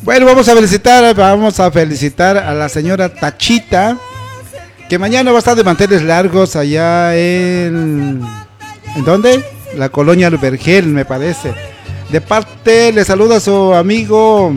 Bueno, vamos a felicitar a la señora Tachita, que mañana va a estar de manteles largos allá ¿en dónde? La colonia El Vergel, me parece. De parte, le saluda su amigo,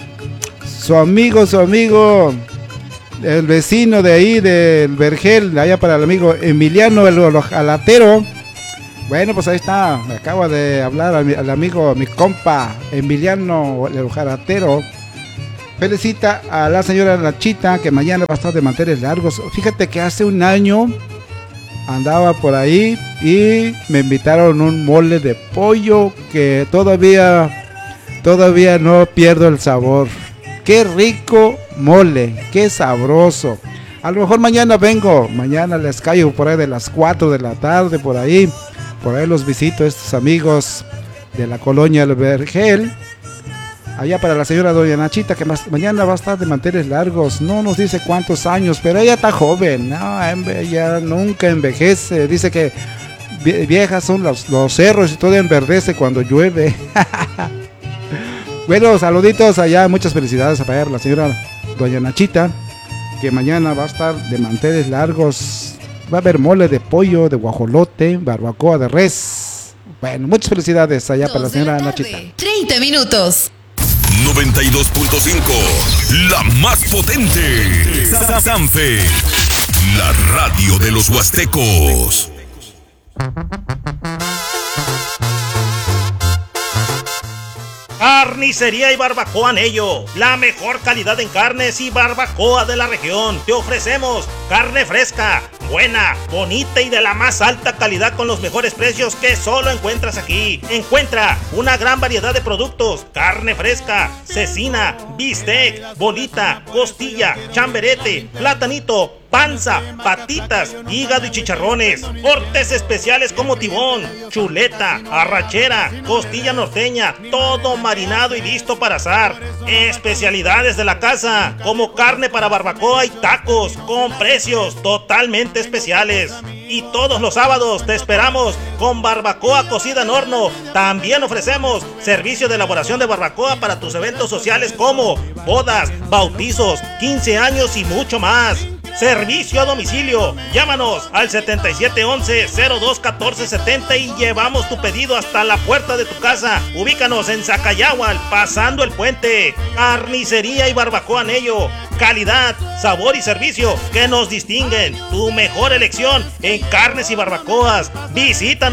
el vecino de ahí, del Vergel, allá para el amigo Emiliano, el ojalatero. Bueno, pues ahí está, me acaba de hablar al amigo, mi compa, Emiliano, el ojalatero. Felicita a la señora Nachita, que mañana va a estar de manteles largos. Fíjate que hace un año andaba por ahí y me invitaron un mole de pollo que todavía no pierdo el sabor. Qué rico mole, qué sabroso. A lo mejor mañana les caigo por ahí de las 4 de la tarde, por ahí los visito a estos amigos de la colonia El Vergel. Allá para la señora doña Nachita, que mañana va a estar de manteles largos. No nos dice cuántos años, pero ella está joven, ¿no? Ella nunca envejece. Dice que viejas son los cerros y todo enverdece cuando llueve. Bueno, saluditos allá, muchas felicidades para la señora doña Nachita, que mañana va a estar de manteles largos. Va a haber mole de pollo, de guajolote, barbacoa de res. Bueno, muchas felicidades allá para la señora Nachita. 30 minutos. 92.5, la más potente. Sanfe, la radio de los huastecos. Carnicería y Barbacoa Anello, la mejor calidad en carnes y barbacoa de la región. Te ofrecemos carne fresca, buena, bonita y de la más alta calidad con los mejores precios que solo encuentras aquí. Encuentra una gran variedad de productos: carne fresca, cecina, bistec, bolita, costilla, chamberete, platanito, panza, patitas, hígado y chicharrones, cortes especiales como tibón, chuleta, arrachera, costilla norteña, todo marinado y listo para asar. Especialidades de la casa como carne para barbacoa y tacos con precios totalmente especiales. Y todos los sábados te esperamos con barbacoa cocida en horno. También ofrecemos servicio de elaboración de barbacoa para tus eventos sociales como bodas, bautizos, 15 años y mucho más. Servicio a domicilio. Llámanos al 7711-021470 y llevamos tu pedido hasta la puerta de tu casa. Ubícanos en Zacayahual, pasando el puente. Carnicería y Barbacoa Anello. Calidad, sabor y servicio que nos distinguen. Tu mejor elección en carnes y barbacoas. Visítanos.